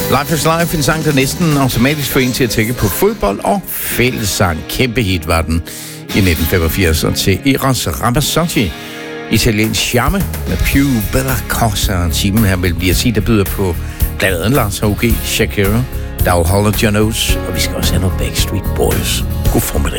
Life is Life, en sang, der næsten automatisk får en til at tænke på fodbold og fællessang. Kæmpe hit var den i 1985, og til Eros Ramazzotti, italiensk charme med Più Bella Cosa. Timen her mellem BRC, der byder på blandt andet Lars H.G., Shakira, Dow Holland, John Oates, og vi skal også have noget Backstreet Boys. God formiddag.